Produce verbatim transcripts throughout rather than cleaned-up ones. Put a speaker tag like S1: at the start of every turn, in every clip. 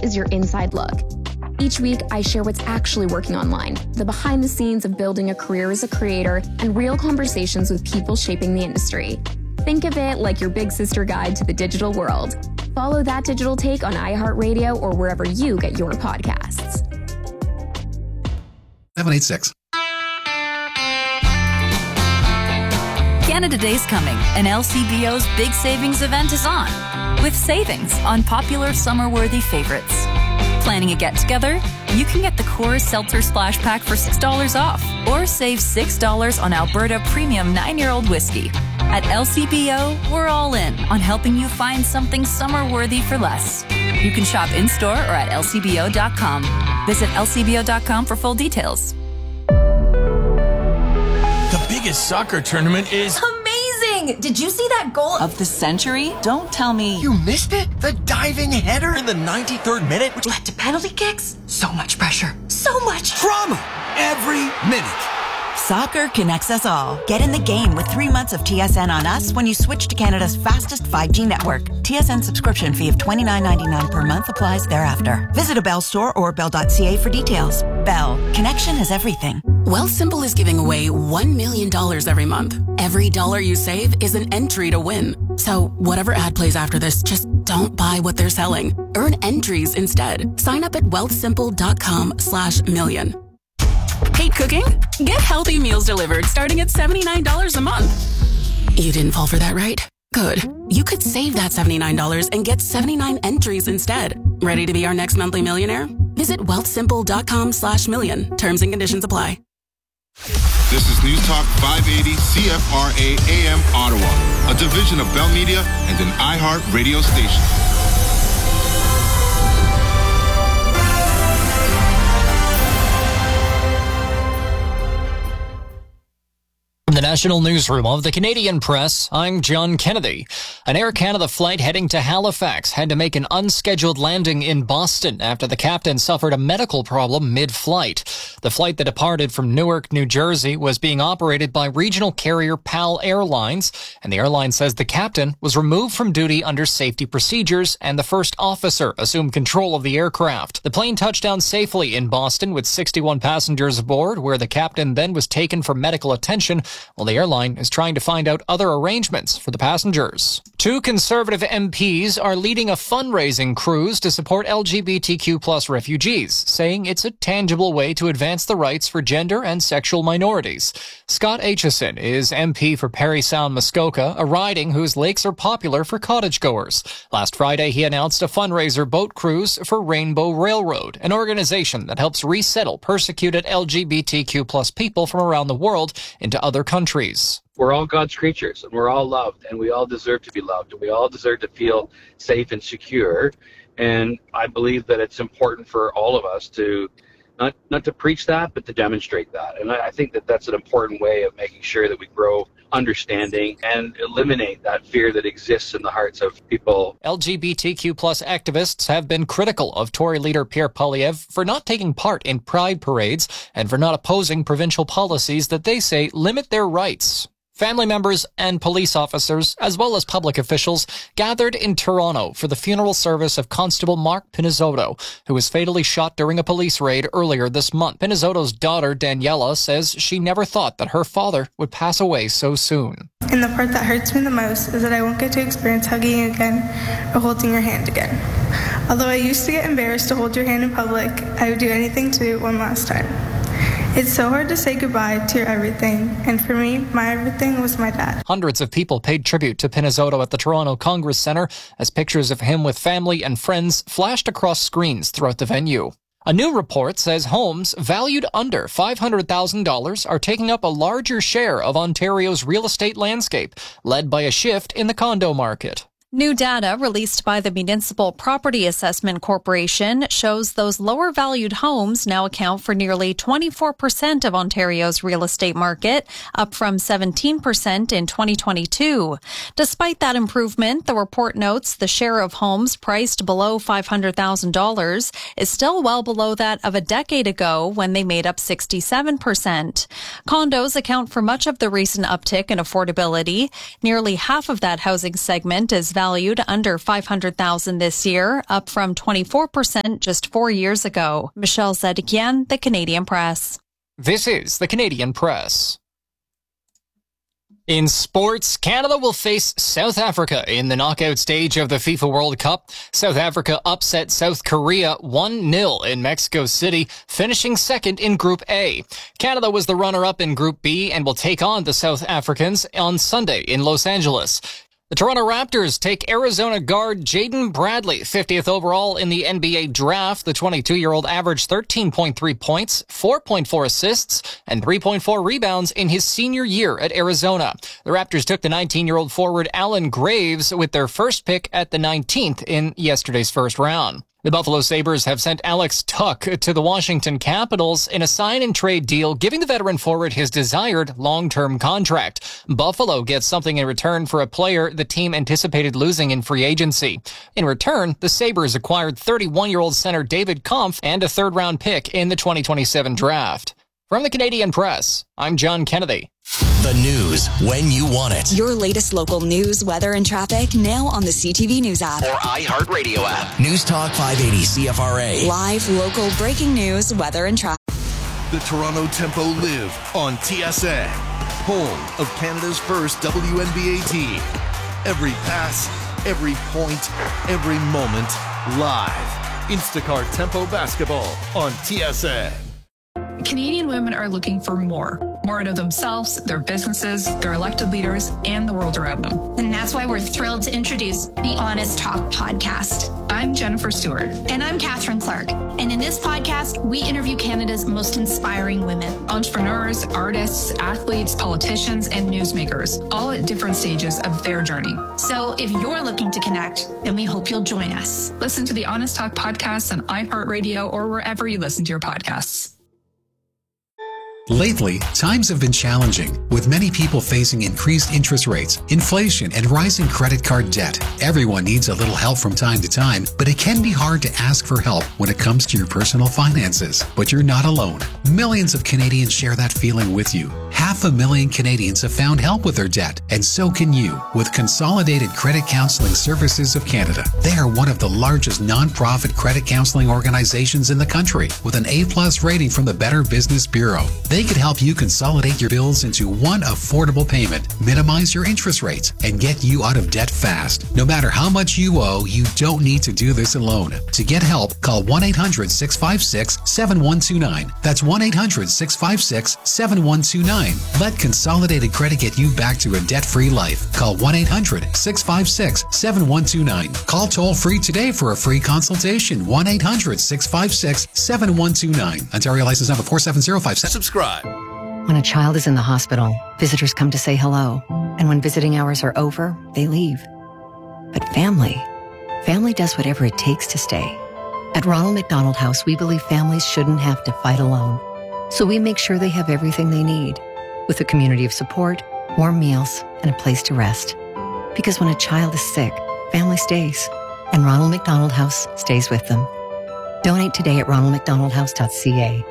S1: is your inside look. Each week, I share what's actually working online, the behind the scenes of building a career as a creator, and real conversations with people shaping the industry. Think of it like your big sister guide to the digital world. Follow That Digital Take on iHeartRadio or wherever you get your podcasts.
S2: seven eight six.
S3: Canada Day's coming, and L C B O's big savings event is on, with savings on popular summer-worthy favorites. Planning a get-together? You can get the Coors Seltzer Splash Pack for six dollars off, or save six dollars on Alberta Premium nine-year-old whiskey. At L C B O, we're all in on helping you find something summer-worthy for less. You can shop in-store or at L C B O dot com. Visit L C B O dot com for full details.
S4: The biggest soccer tournament is
S5: amazing! Did you see that goal
S6: of the century? Don't tell me
S4: you missed it. The diving header in the ninety-third minute,
S5: which led to penalty kicks. So much pressure. So much
S4: drama every minute.
S7: Soccer connects us all. Get in the game with three months of T S N on us when you switch to Canada's fastest five G network. T S N subscription fee of twenty-nine ninety-nine per month applies thereafter. Visit a Bell store or bell dot c a for details. Bell. Connection is everything.
S8: Wealthsimple is giving away one million dollars every month. Every dollar you save is an entry to win. So whatever ad plays after this, just don't buy what they're selling. Earn entries instead. Sign up at wealthsimple dot com slash million. Hate cooking? Get healthy meals delivered starting at seventy-nine dollars a month. You didn't fall for that, right? Good. You could save that seventy-nine dollars and get seventy-nine entries instead. Ready to be our next monthly millionaire? Visit wealthsimple dot com slash million. Terms and conditions apply.
S9: This is News Talk five eighty C F R A A M Ottawa, a division of Bell Media and an iHeart radio station.
S10: From the National Newsroom of the Canadian Press, I'm John Kennedy. An Air Canada flight heading to Halifax had to make an unscheduled landing in Boston after the captain suffered a medical problem mid-flight. The flight that departed from Newark, New Jersey, was being operated by regional carrier PAL Airlines, and the airline says the captain was removed from duty under safety procedures and the first officer assumed control of the aircraft. The plane touched down safely in Boston with sixty-one passengers aboard, where the captain then was taken for medical attention, while the airline is trying to find out other arrangements for the passengers. Two Conservative M Ps are leading a fundraising cruise to support L G B T Q plus refugees, saying it's a tangible way to advance the rights for gender and sexual minorities. Scott Aitchison is M P for Parry Sound Muskoka, a riding whose lakes are popular for cottagegoers. Last Friday, he announced a fundraiser boat cruise for Rainbow Railroad, an organization that helps resettle persecuted L G B T Q plus people from around the world into other countries.
S11: We're all God's creatures, and we're all loved, and we all deserve to be loved, and we all deserve to feel safe and secure. And I believe that it's important for all of us to not not to preach that, but to demonstrate that. And I, I think that that's an important way of making sure that we grow understanding and eliminate that fear that exists in the hearts of people.
S10: L G B T Q plus activists have been critical of Tory leader Pierre Poilievre for not taking part in pride parades and for not opposing provincial policies that they say limit their rights. Family members and police officers, as well as public officials, gathered in Toronto for the funeral service of Constable Mark Pinizzotto, who was fatally shot during a police raid earlier this month. Pinizzotto's daughter, Daniela, says she never thought that her father would pass away so soon.
S12: And the part that hurts me the most is that I won't get to experience hugging you again or holding your hand again. Although I used to get embarrassed to hold your hand in public, I would do anything to do it one last time. It's so hard to say goodbye to your everything, and for me, my everything was my dad.
S10: Hundreds of people paid tribute to Pinizzotto at the Toronto Congress Centre as pictures of him with family and friends flashed across screens throughout the venue. A new report says homes valued under five hundred thousand dollars are taking up a larger share of Ontario's real estate landscape, led by a shift in the condo market.
S13: New data released by the Municipal Property Assessment Corporation shows those lower valued homes now account for nearly twenty-four percent of Ontario's real estate market, up from seventeen percent in twenty twenty-two. Despite that improvement, the report notes the share of homes priced below five hundred thousand dollars is still well below that of a decade ago when they made up sixty-seven percent. Condos account for much of the recent uptick in affordability. Nearly half of that housing segment is valued under five hundred thousand dollars this year, up from twenty-four percent just four years ago. Michelle Zedekian, The Canadian Press.
S10: This is The Canadian Press. In sports, Canada will face South Africa in the knockout stage of the FIFA World Cup. South Africa upset South Korea one nil in Mexico City, finishing second in Group A. Canada was the runner-up in Group B and will take on the South Africans on Sunday in Los Angeles. The Toronto Raptors take Arizona guard Jaden Bradley, fiftieth overall in the N B A draft. The twenty-two-year-old averaged thirteen point three points, four point four assists, and three point four rebounds in his senior year at Arizona. The Raptors took the nineteen-year-old forward Allen Graves with their first pick at the nineteenth in yesterday's first round. The Buffalo Sabres have sent Alex Tuck to the Washington Capitals in a sign-and-trade deal, giving the veteran forward his desired long-term contract. Buffalo gets something in return for a player the team anticipated losing in free agency. In return, the Sabres acquired thirty-one-year-old center David Kampf and a third-round pick in the twenty twenty-seven draft. From the Canadian Press, I'm John Kennedy.
S4: The news when you want it.
S2: Your latest local news, weather, and traffic now on the C T V News app.
S4: Or iHeartRadio app. News Talk five eighty C F R A.
S2: Live, local, breaking news, weather, and traffic.
S14: The Toronto Tempo live on T S N. Home of Canada's first W N B A team. Every pass, every point, every moment, live. Instacart Tempo Basketball on T S N.
S15: Canadian women are looking for more. More out of themselves, their businesses, their elected leaders, and the world around them.
S16: And that's why we're thrilled to introduce the Honest Talk podcast.
S15: I'm Jennifer Stewart.
S16: And I'm Catherine Clark. And in this podcast, we interview Canada's most inspiring women.
S15: Entrepreneurs, artists, athletes, politicians, and newsmakers, all at different stages of their journey.
S16: So if you're looking to connect, then we hope you'll join us.
S15: Listen to the Honest Talk podcast on iHeartRadio or wherever you listen to your podcasts.
S17: Lately, times have been challenging, with many people facing increased interest rates, inflation, and rising credit card debt. Everyone needs a little help from time to time, but it can be hard to ask for help when it comes to your personal finances. But you're not alone. Millions of Canadians share that feeling with you. Half a million Canadians have found help with their debt, and so can you with Consolidated Credit Counseling Services of Canada. They are one of the largest nonprofit credit counseling organizations in the country, with an A-plus rating from the Better Business Bureau. They can help you consolidate your bills into one affordable payment, minimize your interest rates, and get you out of debt fast. No matter how much you owe, you don't need to do this alone. To get help, call one eight hundred six five six seven one two nine. That's one eight hundred six five six seven one two nine. Let Consolidated Credit get you back to a debt-free life. Call one eight hundred six five six seven one two nine. Call toll-free today for a free consultation. one eight hundred six five six seven one two nine. Ontario license number four seven zero five seven.
S14: Subscribe.
S18: When a child is in the hospital, visitors come to say hello. And when visiting hours are over, they leave. But family, family does whatever it takes to stay. At Ronald McDonald House, we believe families shouldn't have to fight alone. So we make sure they have everything they need, with a community of support, warm meals, and a place to rest. Because when a child is sick, family stays, and Ronald McDonald House stays with them. Donate today at ronald mcdonald house dot c a.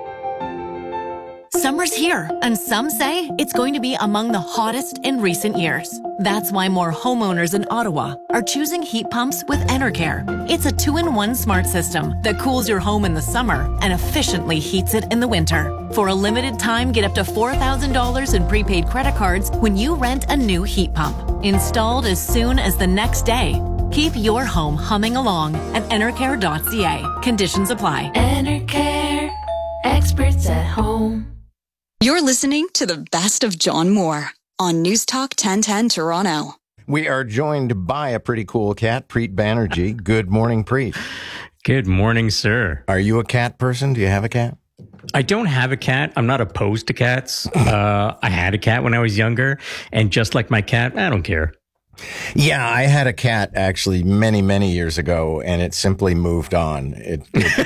S19: Summer's here, and some say it's going to be among the hottest in recent years. That's why more homeowners in Ottawa are choosing heat pumps with Enercare. It's a two-in-one smart system that cools your home in the summer and efficiently heats it in the winter. For a limited time, get up to four thousand dollars in prepaid credit cards when you rent a new heat pump. Installed as soon as the next day. Keep your home humming along at enercare dot c a. Conditions apply.
S20: Enercare, experts at home.
S2: You're listening to the best of John Moore on News Talk ten ten Toronto.
S21: We are joined by a pretty cool cat, Preet Banerjee. Good morning, Preet.
S22: Good morning, sir.
S21: Are you a cat person? Do you have a cat?
S22: I don't have a cat. I'm not opposed to cats. Uh, I had a cat when I was younger, and just like my cat, I don't care.
S21: Yeah, I had a cat actually many, many years ago, and it simply moved on. It,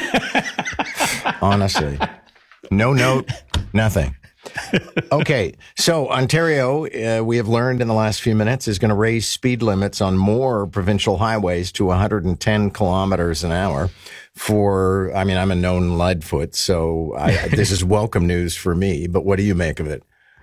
S21: it honestly, no note, nothing. Okay, so Ontario, uh, we have learned in the last few minutes, is going to raise speed limits on more provincial highways to one hundred ten kilometers an hour for, I mean, I'm a known Leadfoot, so I, this is welcome news for me, but what do you make of it?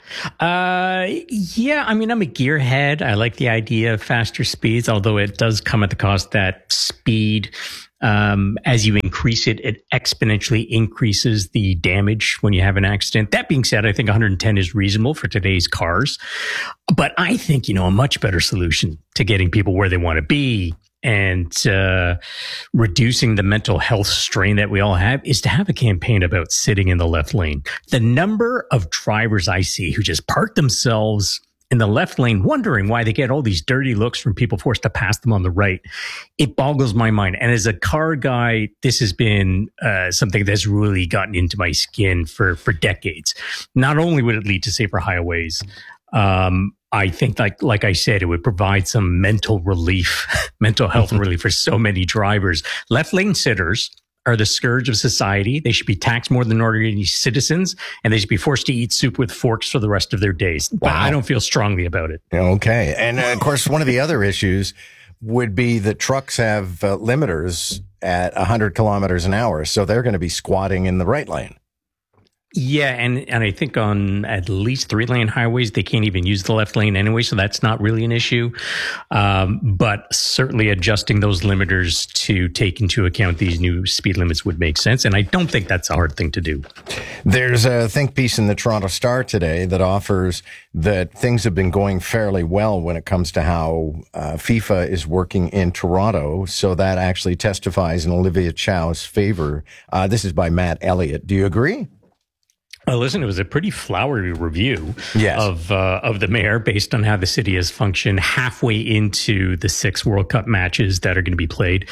S22: Uh, yeah, I mean, I'm a gearhead. I like the idea of faster speeds, although it does come at the cost that speed, um, as you increase it, it exponentially increases the damage when you have an accident. That being said, I think one hundred ten is reasonable for today's cars. But I think, you know, a much better solution to getting people where they want to be and uh, reducing the mental health strain that we all have is to have a campaign about sitting in the left lane. The number of drivers I see who just park themselves in the left lane, wondering why they get all these dirty looks from people forced to pass them on the right, it boggles my mind. And as a car guy, this has been uh, something that's really gotten into my skin for, for decades. Not only would it lead to safer highways, um, I think, like like I said, it would provide some mental relief, mental health relief for so many drivers. Left lane sitters are the scourge of society. They should be taxed more than ordinary citizens, and they should be forced to eat soup with forks for the rest of their days. Wow. But I don't feel strongly about it.
S21: Okay. And uh, of course, one of the other issues would be that trucks have uh, limiters at one hundred kilometers an hour, so they're going to be squatting in the right lane.
S22: Yeah, and, and I think on at least three lane highways, they can't even use the left lane anyway, so that's not really an issue. Um, but certainly adjusting those limiters to take into account these new speed limits would make sense, and I don't think that's a hard thing to do.
S21: There's a think piece in the Toronto Star today that offers that things have been going fairly well when it comes to how uh, FIFA is working in Toronto, so that actually testifies in Olivia Chow's favor. Uh, this is by Matt Elliott. Do you agree?
S22: Well, listen, it was a pretty flowery review
S21: yes.
S22: of uh, of the mayor based on how the city has functioned halfway into the six World Cup matches that are going to be played.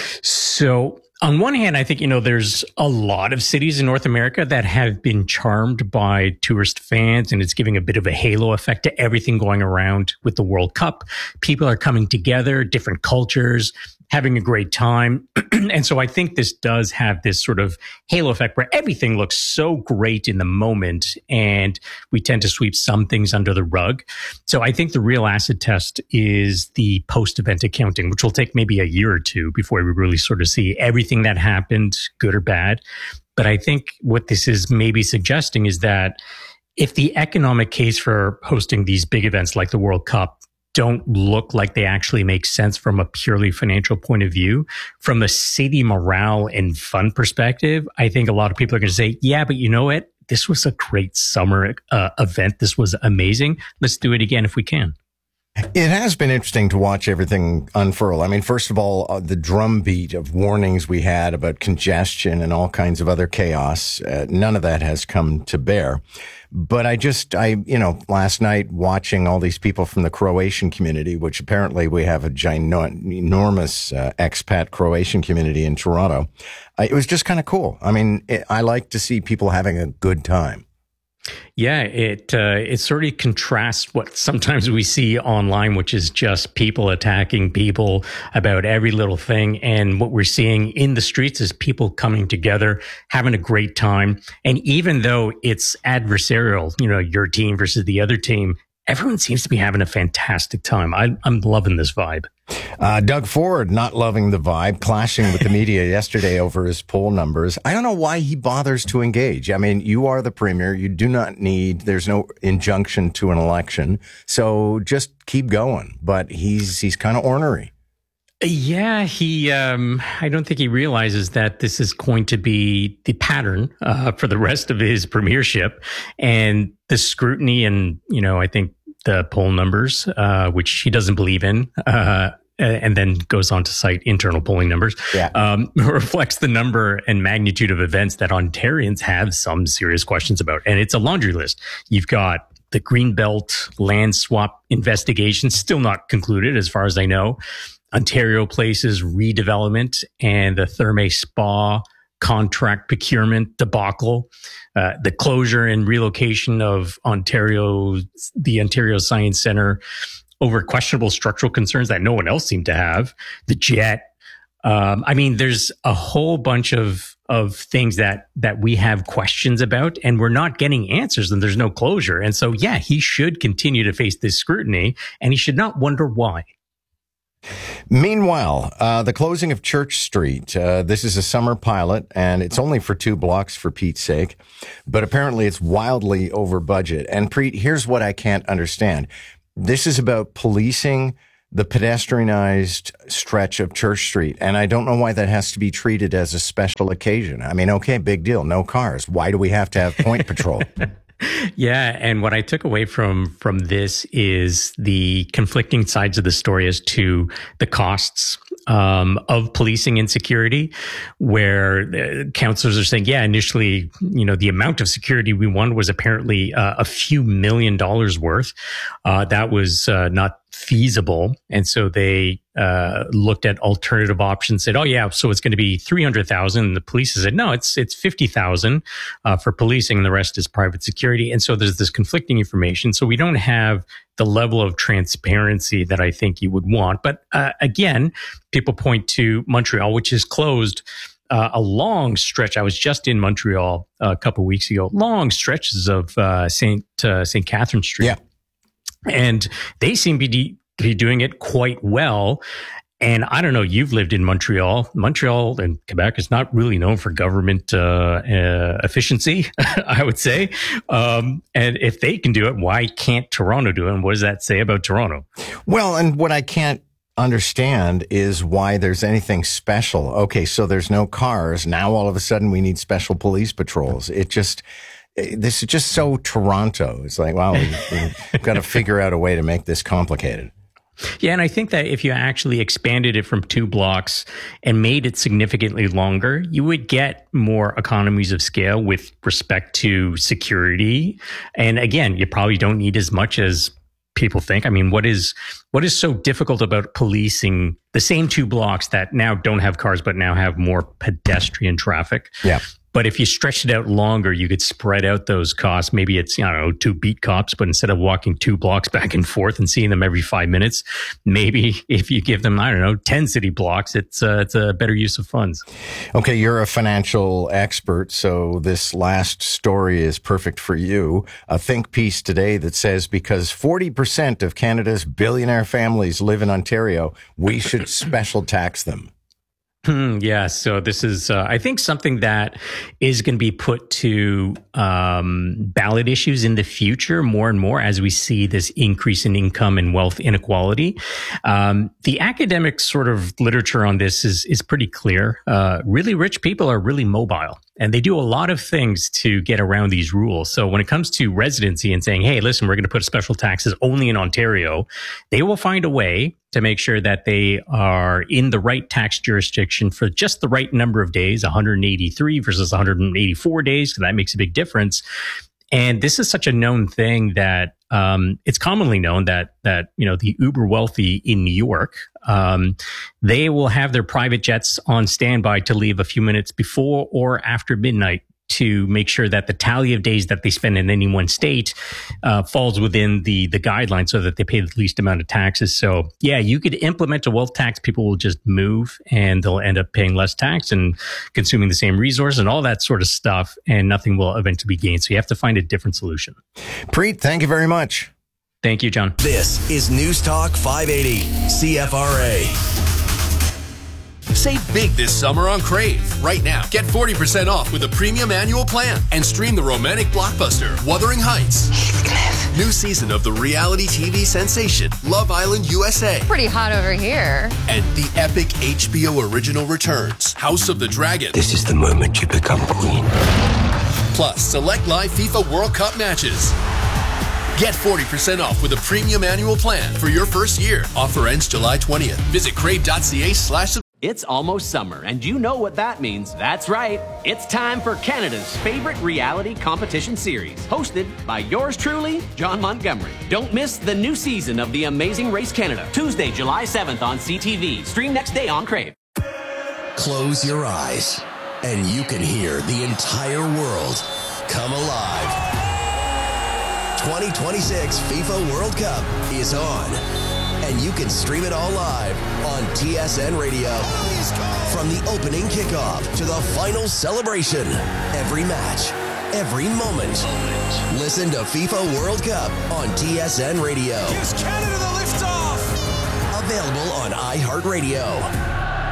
S22: So on one hand, I think, you know, there's a lot of cities in North America that have been charmed by tourist fans, and it's giving a bit of a halo effect to everything going around with the World Cup. People are coming together, different cultures, having a great time. And so I think this does have this sort of halo effect where everything looks so great in the moment and we tend to sweep some things under the rug. So I think the real acid test is the post-event accounting, which will take maybe a year or two before we really sort of see everything that happened, good or bad. But I think what this is maybe suggesting is that if the economic case for hosting these big events like the World Cup don't look like they actually make sense from a purely financial point of view, from a city morale and fun perspective, I think a lot of people are going to say, yeah, but you know what? This was a great summer uh, event. This was amazing. Let's do it again if we can.
S21: It has been interesting to watch everything unfurl. I mean, first of all, uh, the drumbeat of warnings we had about congestion and all kinds of other chaos, uh, none of that has come to bear. But I just, I, you know, last night watching all these people from the Croatian community, which apparently we have a ginormous, enormous uh, expat Croatian community in Toronto, uh, it was just kind of cool. I mean, it, I like to see people having a good time.
S22: Yeah, it uh, it sort of contrasts what sometimes we see online, which is just people attacking people about every little thing. And what we're seeing in the streets is people coming together, having a great time. And even though it's adversarial, you know, your team versus the other team, everyone seems to be having a fantastic time. I, I'm loving this vibe.
S21: Uh, Doug Ford not loving the vibe, clashing with the media yesterday over his poll numbers. I don't know why he bothers to engage. I mean, you are the premier. You do not need, there's no injunction to an election. So just keep going. But he's, he's kind of ornery.
S22: Yeah, he, um, I don't think he realizes that this is going to be the pattern uh, for the rest of his premiership, and the scrutiny and, you know, I think the poll numbers, uh, which he doesn't believe in, uh, and then goes on to cite internal polling numbers,
S21: yeah.
S22: um, reflects the number and magnitude of events that Ontarians have some serious questions about. And it's a laundry list. You've got the Greenbelt land swap investigation, still not concluded as far as I know. Ontario Place's redevelopment and the Therme Spa contract procurement debacle, uh, the closure and relocation of Ontario, the Ontario Science Centre over questionable structural concerns that no one else seemed to have, the jet. Um, I mean, there's a whole bunch of of things that that we have questions about, and we're not getting answers, and there's no closure. And so, yeah, he should continue to face this scrutiny, and he should not wonder why.
S21: Meanwhile, uh, the closing of Church Street. Uh, this is a summer pilot, and it's only for two blocks for Pete's sake. But apparently it's wildly over budget. And Preet, here's what I can't understand. This is about policing the pedestrianized stretch of Church Street. And I don't know why that has to be treated as a special occasion. I mean, okay, big deal. No cars. Why do we have to have point patrol?
S22: Yeah, and what I took away from from this is the conflicting sides of the story as to the costs um, of policing and security, where uh, counselors are saying, yeah, initially, you know, the amount of security we wanted was apparently uh, a few million dollars worth. Uh, that was uh, not feasible. And so they uh, looked at alternative options, said, oh, yeah, so it's going to be three hundred thousand. And the police said, no, it's it's fifty thousand uh, for policing, and the rest is private security. And so there's this conflicting information. So we don't have the level of transparency that I think you would want. But uh, again, people point to Montreal, which is closed uh, a long stretch. I was just in Montreal a couple of weeks ago, long stretches of uh, Saint uh, Saint Catherine Street.
S21: Yeah.
S22: And they seem to be, to be doing it quite well. And I don't know, you've lived in Montreal. Montreal and Quebec is not really known for government uh, uh, efficiency, I would say. Um, and if they can do it, why can't Toronto do it? And what does that say about Toronto?
S21: Well, and what I can't understand is why there's anything special. Okay, so there's no cars. Now all of a sudden we need special police patrols. It just... This is just so Toronto. It's like, wow, we've, we've got to figure out a way to make this complicated.
S22: Yeah, and I think that if you actually expanded it from two blocks and made it significantly longer, you would get more economies of scale with respect to security. And again, you probably don't need as much as people think. I mean, what is what is so difficult about policing the same two blocks that now don't have cars but now have more pedestrian traffic?
S21: Yeah.
S22: But if you stretched it out longer, you could spread out those costs. Maybe it's, I don't know, two beat cops, but instead of walking two blocks back and forth and seeing them every five minutes, maybe if you give them, I don't know, ten city blocks, it's, uh, it's a better use of funds.
S21: Okay, you're a financial expert, so this last story is perfect for you. A think piece today that says because forty percent of Canada's billionaire families live in Ontario, we should special tax them.
S22: Hmm, yeah, so this is, uh, I think, something that is going to be put to um, ballot issues in the future more and more as we see this increase in income and wealth inequality. Um, the academic sort of literature on this is is pretty clear. Uh, really rich people are really mobile, and they do a lot of things to get around these rules. So when it comes to residency and saying, hey, listen, we're going to put special taxes only in Ontario, they will find a way to make sure that they are in the right tax jurisdiction for just the right number of days, one hundred eighty-three versus one hundred eighty-four days. So that makes a big difference. And this is such a known thing that um, it's commonly known that that you know the uber wealthy in New York, um, they will have their private jets on standby to leave a few minutes before or after midnight to make sure that the tally of days that they spend in any one state uh, falls within the the guidelines so that they pay the least amount of taxes. So yeah, you could implement a wealth tax. People will just move and they'll end up paying less tax and consuming the same resource and all that sort of stuff, and nothing will eventually be gained. So you have to find a different solution.
S21: Preet, thank you very much.
S22: Thank you, John.
S4: This is News Talk five eighty C F R A.
S1: Save big this summer on Crave. Right now, get forty percent off with a premium annual plan and stream the romantic blockbuster Wuthering Heights. Heathcliff. New season of the reality T V sensation Love Island U S A.
S3: Pretty hot over here.
S1: And the epic H B O original returns House of the Dragon.
S23: This is the moment you become queen.
S1: Plus, select live FIFA World Cup matches. Get forty percent off with a premium annual plan for your first year. Offer ends July twentieth. Visit crave.ca slash
S24: It's almost summer, and you know what that means. That's right. It's time for Canada's favorite reality competition series, hosted by yours truly, John Montgomery. Don't miss the new season of The Amazing Race Canada, Tuesday, July seventh on C T V. Stream next day on Crave.
S4: Close your eyes, and you can hear the entire world come alive. twenty twenty-six FIFA World Cup is on. And you can stream it all live on T S N Radio. From the opening kickoff to the final celebration, every match, every moment. Listen to FIFA World Cup on T S N Radio.
S1: Gives Canada the liftoff.
S4: Available on iHeartRadio.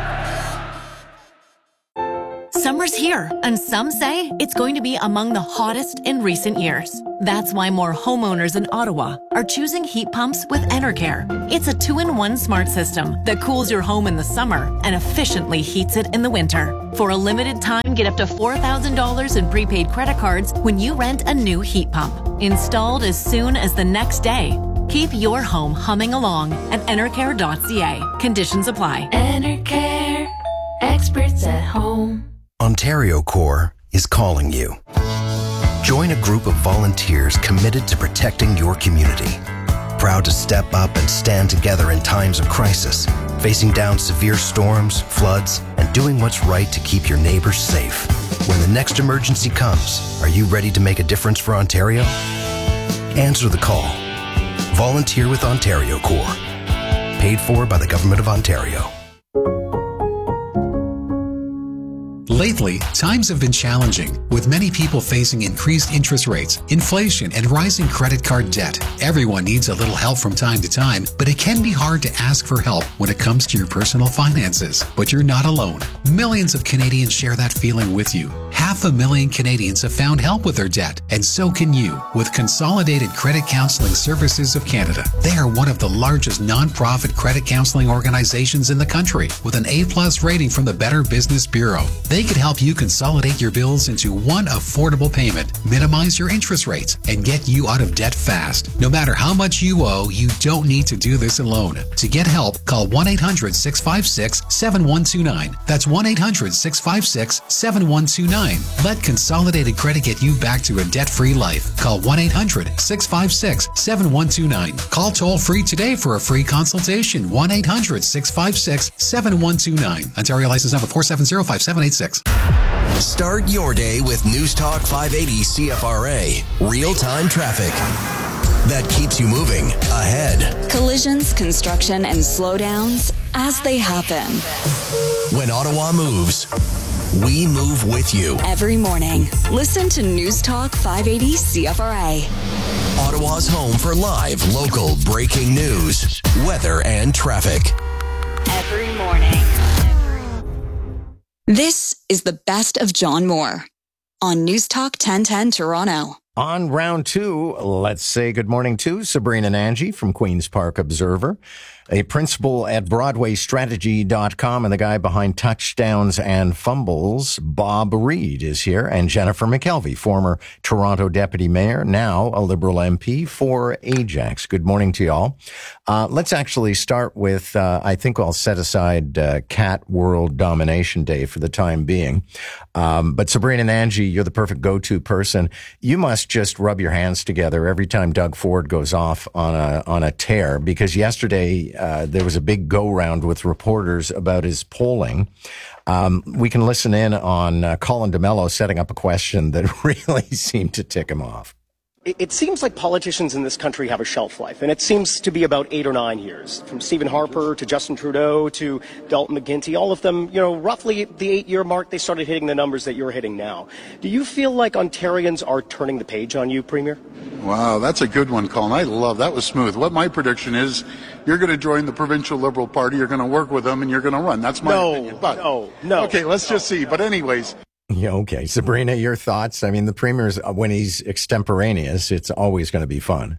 S19: Summer's here, and some say it's going to be among the hottest in recent years. That's why more homeowners in Ottawa are choosing heat pumps with Enercare. It's a two-in-one smart system that cools your home in the summer and efficiently heats it in the winter. For a limited time, get up to four thousand dollars in prepaid credit cards when you rent a new heat pump. Installed as soon as the next day. Keep your home humming along at enercare dot c a. Conditions apply.
S20: Enercare. Experts at home.
S3: Ontario Corps is calling you. Join a group of volunteers committed to protecting your community. Proud to step up and stand together in times of crisis, facing down severe storms, floods, and doing what's right to keep your neighbors safe. When the next emergency comes, are you ready to make a difference for Ontario? Answer the call. Volunteer with Ontario Corps. Paid for by the Government of Ontario.
S17: Lately, times have been challenging, with many people facing increased interest rates, inflation, and rising credit card debt. Everyone needs a little help from time to time, but it can be hard to ask for help when it comes to your personal finances. But you're not alone. Millions of Canadians share that feeling with you. Half a million Canadians have found help with their debt, and so can you with Consolidated Credit Counseling Services of Canada. They are one of the largest non-profit credit counseling organizations in the country, with an A-plus rating from the Better Business Bureau. They can help you consolidate your bills into one affordable payment, minimize your interest rates, and get you out of debt fast. No matter how much you owe, you don't need to do this alone. To get help, call one eight hundred six five six seven one two nine. That's one eight hundred six five six seven one two nine. Let Consolidated Credit get you back to a debt-free life. Call one eight hundred six five six seven one two nine. Call toll-free today for a free consultation. one eight hundred six five six seven one two nine. Ontario license number four seven zero five seven eight six.
S4: Start your day with News Talk five eighty C F R A. Real-time traffic that keeps you moving ahead.
S2: Collisions, construction, and slowdowns as they happen.
S4: When Ottawa moves, we move with you.
S2: Every morning, listen to News Talk five eighty C F R A.
S4: Ottawa's home for live, local, breaking news, weather, and traffic.
S2: Every morning. This is the best of John Moore on News Talk ten ten Toronto.
S21: On round two, let's say good morning to Sabrina Nanji from Queen's Park Observer, a principal at Broadway Strategy dot com, and the guy behind Touchdowns and Fumbles, Bob Reed, is here, and Jennifer McKelvey, former Toronto Deputy Mayor, now a Liberal M P for Ajax. Good morning to y'all. Uh, let's actually start with, uh, I think I'll set aside uh, Cat World Domination Day for the time being. Um, but Sabrina Nanji, you're the perfect go-to person. You must just rub your hands together every time Doug Ford goes off on a on a tear, because yesterday uh, there was a big go-round with reporters about his polling. Um, we can listen in on uh, Colin DeMello setting up a question that really seemed to tick him off.
S5: It seems like politicians in this country have a shelf life, and it seems to be about eight or nine years. From Stephen Harper to Justin Trudeau to Dalton McGuinty, all of them, you know, roughly the eight-year mark, they started hitting the numbers that you're hitting now. Do you feel like Ontarians are turning the page on you, Premier?
S6: Wow, that's a good one, Colin. I love that. Was smooth. What my prediction is, you're going to join the Provincial Liberal Party, you're going to work with them, and you're going to run. That's my
S5: no,
S6: opinion. But,
S5: no, no.
S6: Okay, let's
S5: no.
S6: just see. But anyways...
S21: Yeah, okay. Sabrina, your thoughts? I mean, the Premier's, when he's extemporaneous, it's always going to be fun.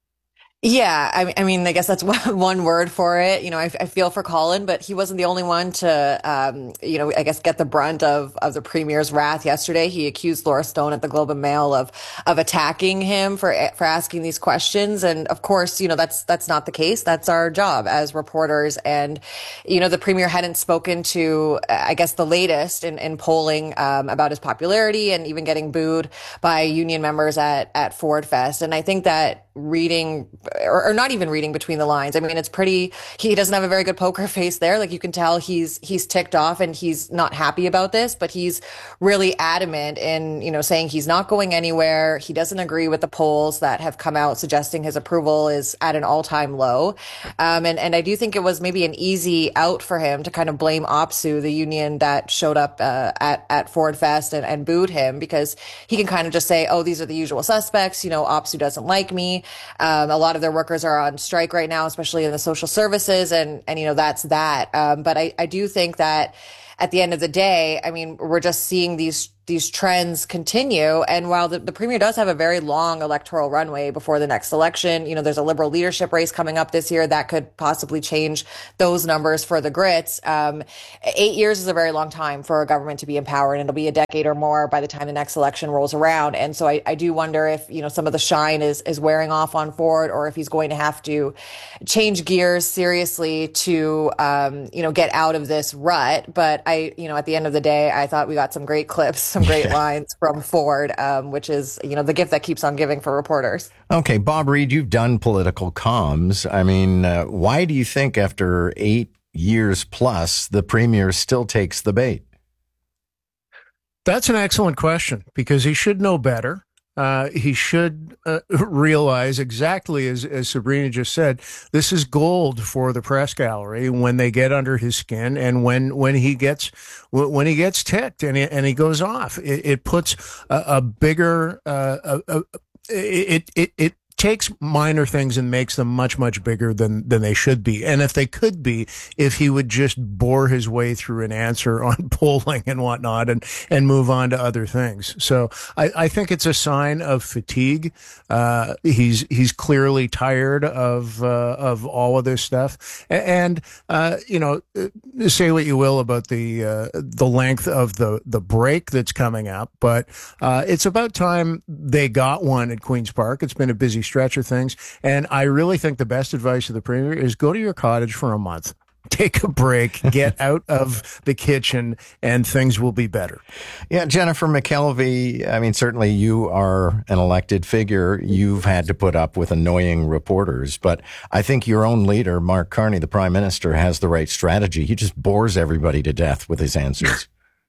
S7: Yeah, I, I mean, I guess that's one word for it. You know, I, I feel for Colin, but he wasn't the only one to, um, you know, I guess get the brunt of, of the Premier's wrath yesterday. He accused Laura Stone at the Globe and Mail of, of attacking him for, for asking these questions. And of course, you know, that's, that's not the case. That's our job as reporters. And, you know, the Premier hadn't spoken to, I guess, the latest in, in polling, um, about his popularity and even getting booed by union members at, at Ford Fest. And I think that reading, or, or not even reading between the lines. I mean, it's pretty, he doesn't have a very good poker face there. Like, you can tell he's, he's ticked off and he's not happy about this, but he's really adamant in, you know, saying he's not going anywhere. He doesn't agree with the polls that have come out suggesting his approval is at an all-time low. Um, and, and I do think it was maybe an easy out for him to kind of blame OPSEU, the union that showed up, uh, at, at Ford Fest and, and booed him, because he can kind of just say, oh, these are the usual suspects. You know, OPSEU doesn't like me. Um, a lot lot of their workers are on strike right now, especially in the social services. And, and, you know, that's that. Um, but I, I do think that at the end of the day, I mean, we're just seeing these these trends continue. And while the, the premier does have a very long electoral runway before the next election, you know, there's a Liberal leadership race coming up this year that could possibly change those numbers for the Grits. Um, eight years is a very long time for a government to be in power, and it'll be a decade or more by the time the next election rolls around. And so I, I do wonder if, you know, some of the shine is, is wearing off on Ford, or if he's going to have to change gears seriously to, um, you know, get out of this rut. But I, you know, at the end of the day, I thought we got some great clips, some great lines from Ford, um, which is, you know, the gift that keeps on giving for reporters.
S21: Okay, Bob Reed, you've done political comms. I mean, uh, why do you think after eight years plus, the premier still takes the bait?
S8: That's an excellent question, because he should know better. Uh, he should uh, realize exactly as, as Sabrina just said, this is gold for the press gallery when they get under his skin, and when, when he gets, when he gets ticked and he, and he goes off, it, it puts a, a bigger, uh, a, a, it, it, it, takes minor things and makes them much, much bigger than, than they should be. And if they could be, if he would just bore his way through an answer on polling and whatnot and, and move on to other things. So I, I think it's a sign of fatigue. Uh, he's, he's clearly tired of, uh, of all of this stuff. And, uh, you know, say what you will about the, uh, the length of the, the break that's coming up, but, uh, it's about time they got one at Queen's Park. It's been a busy stretch of things. And I really think the best advice of the premier is go to your cottage for a month. Take a break, get out of the kitchen, and things will be better.
S21: Yeah, Jennifer McKelvey, I mean, certainly you are an elected figure. You've had to put up with annoying reporters, but I think your own leader, Mark Carney, the prime minister, has the right strategy. He just bores everybody to death with his answers.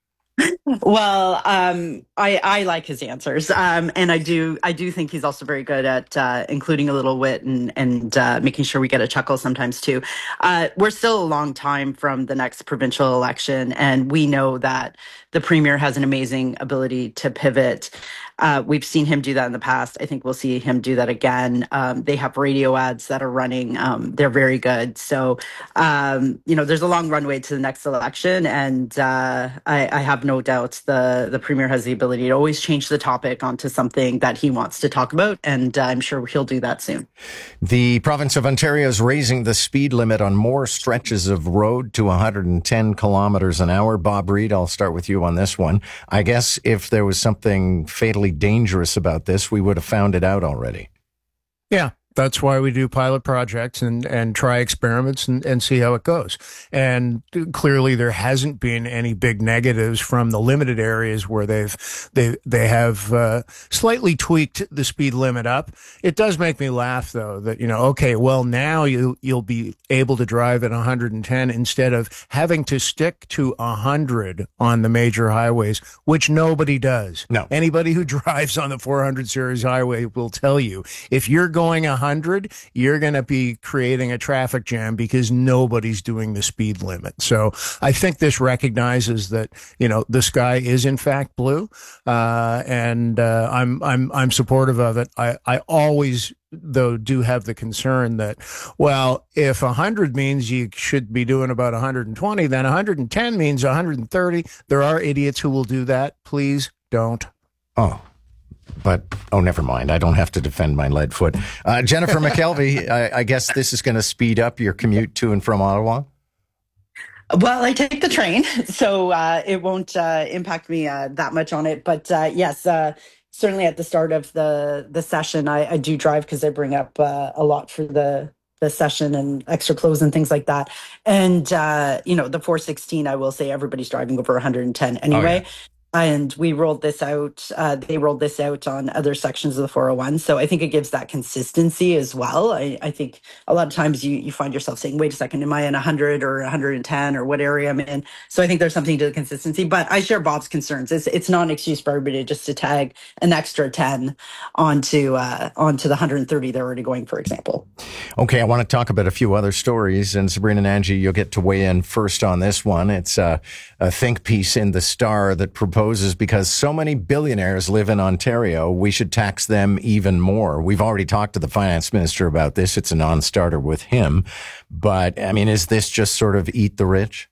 S9: Well, um, I, I like his answers, um, and I do I do think he's also very good at uh, including a little wit and and uh, making sure we get a chuckle sometimes too. Uh, we're still a long time from the next provincial election, and we know that the premier has an amazing ability to pivot. Uh, we've seen him do that in the past. I think we'll see him do that again. Um, they have radio ads that are running. Um, they're very good. So, um, you know, there's a long runway to the next election. And uh, I, I have no doubt the, the premier has the ability to always change the topic onto something that he wants to talk about. And uh, I'm sure he'll do that soon.
S21: The province of Ontario is raising the speed limit on more stretches of road to one hundred ten kilometers an hour. Bob Reed, I'll start with you on this one. I guess if there was something fatally dangerous about this, we would have found it out already.
S8: Yeah. That's why we do pilot projects and, and try experiments and, and see how it goes. And clearly there hasn't been any big negatives from the limited areas where they've, they, they have, uh, slightly tweaked the speed limit up. It does make me laugh though that, you know, okay, well now you, you'll be able to drive at one hundred ten instead of having to stick to one hundred on the major highways, which nobody does.
S21: No.
S8: Anybody who drives on the four hundred series highway will tell you if you're going one hundred, you're going to be creating a traffic jam because nobody's doing the speed limit. So I think this recognizes that, you know, the sky is in fact blue, uh, and uh, I'm I'm I'm supportive of it. I I always though do have the concern that, well, if one hundred means you should be doing about one hundred twenty, then one hundred ten means one hundred thirty. There are idiots who will do that. Please don't.
S21: Oh. But, oh, never mind. I don't have to defend my lead foot. Uh, Jennifer McKelvey, I, I guess this is going to speed up your commute to and from Ottawa?
S9: Well, I take the train, so uh, it won't uh, impact me uh, that much on it. But uh, yes, uh, certainly at the start of the, the session, I, I do drive because I bring up uh, a lot for the the session and extra clothes and things like that. And, uh, you know, the four sixteen, I will say everybody's driving over one hundred ten anyway. Oh, yeah. And we rolled this out, uh, they rolled this out on other sections of the four oh one. So I think it gives that consistency as well. I, I think a lot of times you, you find yourself saying, wait a second, am I in one hundred or one hundred ten or what area I'm in? So I think there's something to the consistency, but I share Bob's concerns. It's it's not an excuse for everybody just to tag an extra ten onto, uh, onto the one hundred thirty they're already going, for example.
S21: Okay, I want to talk about a few other stories, and Sabrina and Angie, you'll get to weigh in first on this one. It's a, a think piece in The Star that proposes suppose, is because so many billionaires live in Ontario, we should tax them even more. We've already talked to the finance minister about this. It's a non-starter with him. But, I mean, is this just sort of eat the rich?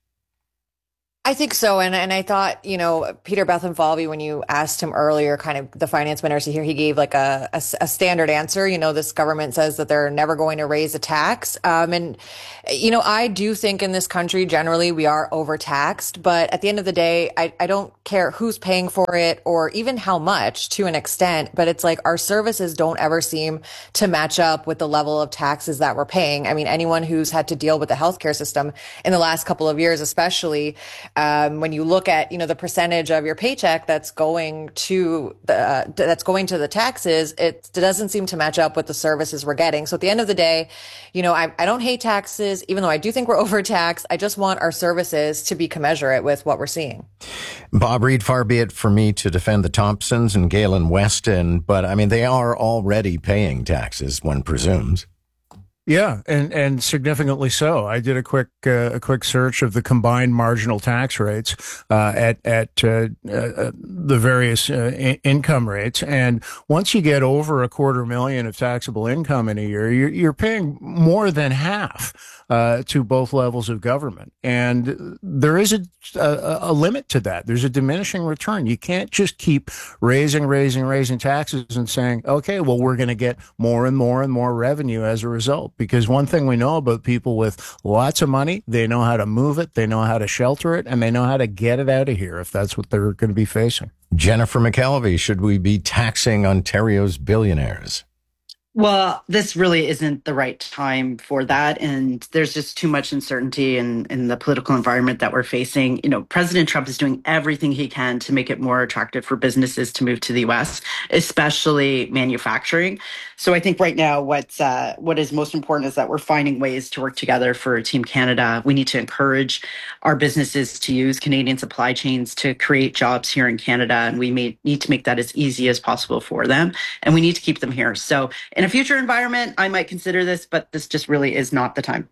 S7: I think so. And and I thought, you know, Peter Bethlenfalvy, when you asked him earlier, kind of the finance minister here, he gave like a, a, a standard answer. You know, this government says that they're never going to raise a tax. Um, and, you know, I do think in this country, generally, we are overtaxed. But at the end of the day, I, I don't care who's paying for it or even how much to an extent. But it's like our services don't ever seem to match up with the level of taxes that we're paying. I mean, anyone who's had to deal with the healthcare system in the last couple of years, especially, Um, when you look at, you know, the percentage of your paycheck that's going to the, uh, that's going to the taxes, it doesn't seem to match up with the services we're getting. So at the end of the day, you know, I, I don't hate taxes, even though I do think we're overtaxed. I just want our services to be commensurate with what we're seeing.
S21: Bob Reid, far be it for me to defend the Thompsons and Galen Weston, but I mean, they are already paying taxes, one presumes.
S8: Yeah, and, and significantly so. I did a quick uh, a quick search of the combined marginal tax rates uh, at at uh, uh, the various uh, I- income rates, and once you get over a quarter million of taxable income in a year, you're, you're paying more than half uh, to both levels of government, and there is a, a a limit to that. There's a diminishing return. You can't just keep raising, raising, raising taxes and saying, okay, well, we're going to get more and more and more revenue as a result. Because one thing we know about people with lots of money, they know how to move it, they know how to shelter it, and they know how to get it out of here if that's what they're going to be facing.
S21: Jennifer McKelvey, should we be taxing Ontario's billionaires?
S9: Well, this really isn't the right time for that. And there's just too much uncertainty in, in the political environment that we're facing. You know, President Trump is doing everything he can to make it more attractive for businesses to move to the U S, especially manufacturing. So I think right now what's, uh, what is most important is that we're finding ways to work together for Team Canada. We need to encourage our businesses to use Canadian supply chains to create jobs here in Canada. And we may need to make that as easy as possible for them. And we need to keep them here. So in a future environment, I might consider this, but this just really is not the time.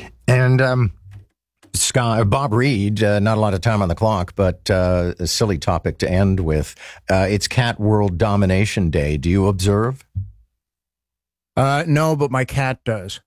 S21: And um, Scott, Bob Reid, uh, not a lot of time on the clock, but uh, a silly topic to end with. Uh, it's Cat World Domination Day. Do you observe?
S8: Uh, no, but my cat does.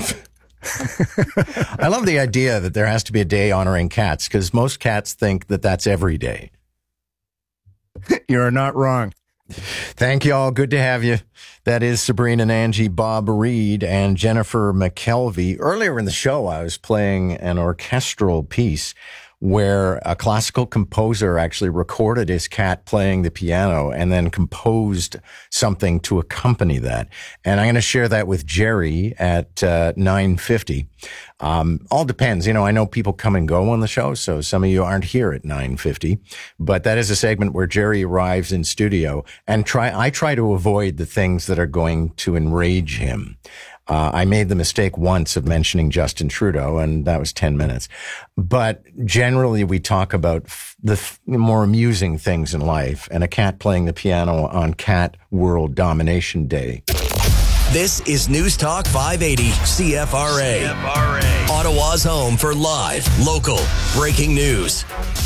S21: I love the idea that there has to be a day honoring cats, because most cats think that that's every day.
S8: You're not wrong.
S21: Thank you all. Good to have you. That is Sabrina Nanji, Bob Reid, and Jennifer McKelvey. Earlier in the show, I was playing an orchestral piece where a classical composer actually recorded his cat playing the piano and then composed something to accompany that. And I'm going to share that with Jerry at uh, nine fifty. Um, all depends. You know, I know people come and go on the show, so some of you aren't here at nine fifty. But that is a segment where Jerry arrives in studio and try. I try to avoid the things that are going to enrage him. Uh, I made the mistake once of mentioning Justin Trudeau, and that was ten minutes. But generally, we talk about f- the f- more amusing things in life, and a cat playing the piano on Cat World Domination Day.
S4: This is News Talk five eighty C F R A. C F R A. Ottawa's home for live, local, breaking news.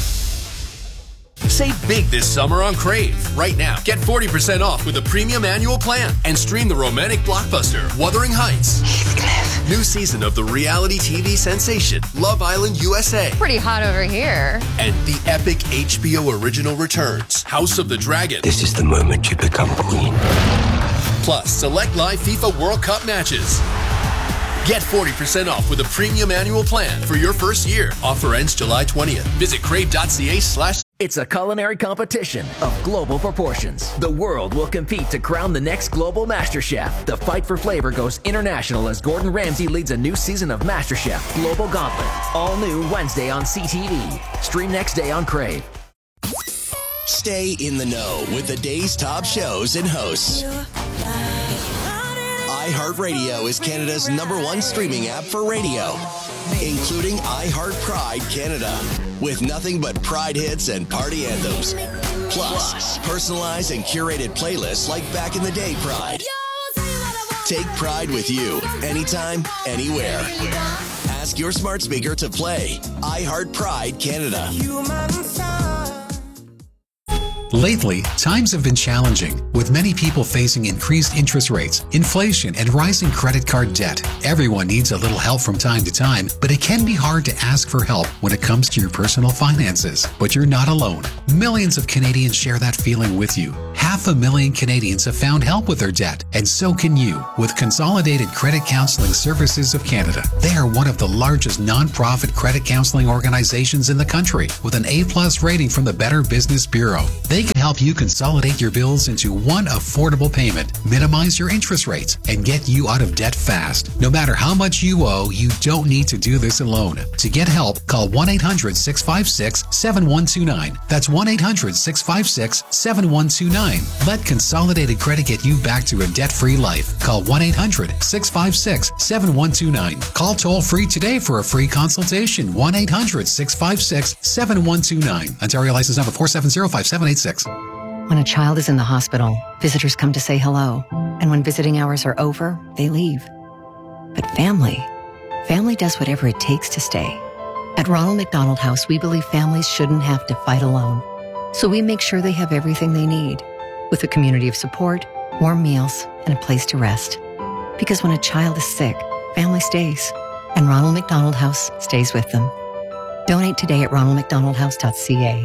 S1: Save big this summer on Crave. Right now, get forty percent off with a premium annual plan and stream the romantic blockbuster Wuthering Heights. Heathcliff. New season of the reality T V sensation Love Island U S A.
S10: Pretty hot over here.
S1: And the epic H B O original returns House of the Dragon.
S23: This is the moment you become queen.
S1: Plus, select live FIFA World Cup matches. Get forty percent off with a premium annual plan for your first year. Offer ends July twentieth. Visit crave.ca slash
S11: It's a culinary competition of global proportions. The world will compete to crown the next global MasterChef. The fight for flavor goes international as Gordon Ramsay leads a new season of MasterChef Global Gauntlet. All new Wednesday on C T V. Stream next day on Crave.
S4: Stay in the know with the day's top shows and hosts. iHeartRadio is Canada's number one streaming app for radio, including iHeart Pride Canada, with nothing but Pride hits and party anthems. Plus, personalized and curated playlists like Back in the Day Pride. Take Pride with you, anytime, anywhere. Ask your smart speaker to play iHeart Pride Canada.
S17: Lately, times have been challenging, with many people facing increased interest rates, inflation, and rising credit card debt. Everyone needs a little help from time to time, but it can be hard to ask for help when it comes to your personal finances. But you're not alone. Millions of Canadians share that feeling with you. Half a million Canadians have found help with their debt, and so can you with Consolidated Credit Counseling Services of Canada. They are one of the largest non-profit credit counseling organizations in the country, with an A-plus rating from the Better Business Bureau. They can help you consolidate your bills into one affordable payment, minimize your interest rates, and get you out of debt fast. No matter how much you owe, you don't need to do this alone. To get help, call one eight hundred six five six seven one two nine. That's one eight hundred six five six seven one two nine. Let Consolidated Credit get you back to a debt-free life. Call one eight hundred six five six seven one two nine. Call toll-free today for a free consultation. one eight hundred six five six seven one two nine. Ontario license number four seven zero five seven eight six.
S18: When a child is in the hospital, visitors come to say hello. And when visiting hours are over, they leave. But family, family does whatever it takes to stay. At Ronald McDonald House, we believe families shouldn't have to fight alone. So we make sure they have everything they need, with a community of support, warm meals, and a place to rest. Because when a child is sick, family stays. And Ronald McDonald House stays with them. Donate today at ronald mcdonald house dot c a.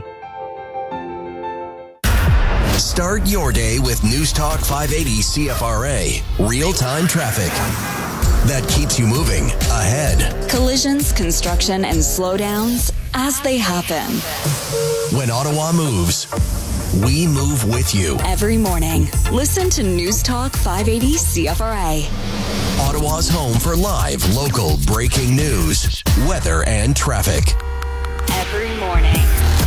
S4: Start your day with News Talk five eighty C F R A. Real-time traffic that keeps you moving ahead.
S2: Collisions, construction, and slowdowns as they happen.
S4: When Ottawa moves, we move with you.
S2: Every morning, listen to News Talk five eighty C F R A.
S4: Ottawa's home for live, local, breaking news, weather, and traffic.
S2: Every morning.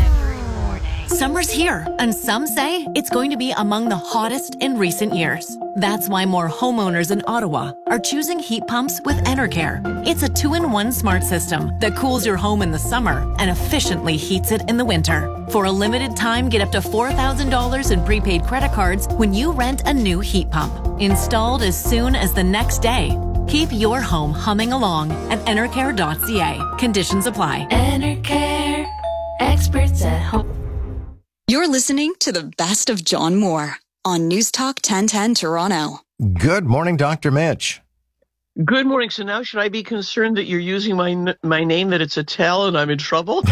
S19: Summer's here, and some say it's going to be among the hottest in recent years. That's why more homeowners in Ottawa are choosing heat pumps with Enercare. It's a two-in-one smart system that cools your home in the summer and efficiently heats it in the winter. For a limited time, get up to four thousand dollars in prepaid credit cards when you rent a new heat pump. Installed as soon as the next day. Keep your home humming along at enercare dot c a. Conditions apply.
S20: Enercare, experts at home.
S2: You're listening to the best of John Moore on News Talk ten ten Toronto.
S21: Good morning, Doctor Mitch.
S10: Good morning. So now should I be concerned that you're using my my name, that it's a tell and I'm in trouble?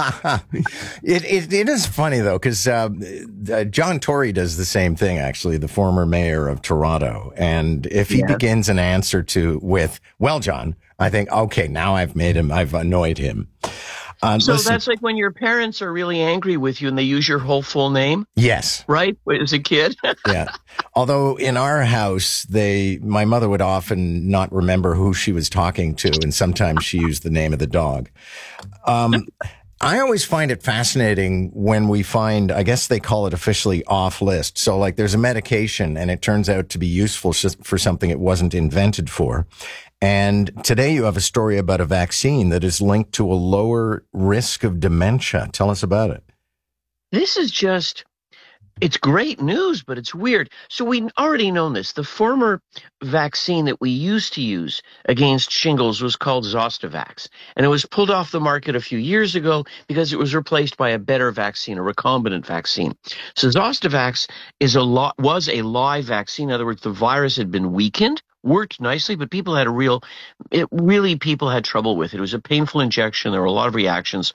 S21: it, it It is funny, though, because uh, uh, John Tory does the same thing, actually, the former mayor of Toronto. And if he
S10: Yes.
S21: begins an answer to with, well, John, I think, okay, now I've made him, I've annoyed him. Uh,
S10: so
S21: listen,
S10: that's like when your parents are really angry with you and they use your whole full name,
S21: yes.
S10: right? As a kid.
S21: Yeah. Although in our house, they, my mother would often not remember who she was talking to, and sometimes she used the name of the dog. Um, I always find it fascinating when we find, I guess they call it officially off list. So like there's a medication and it turns out to be useful for something it wasn't invented for. And today you have a story about a vaccine that is linked to a lower risk of dementia. Tell us about it.
S10: This is just, it's great news, but it's weird. So we already know this. The former vaccine that we used to use against shingles was called Zostavax. And it was pulled off the market a few years ago because it was replaced by a better vaccine, a recombinant vaccine. So Zostavax is a lo- was a live vaccine. In other words, the virus had been weakened. Worked nicely, but people had a real, it really, people had trouble with it. It was a painful injection. There were a lot of reactions.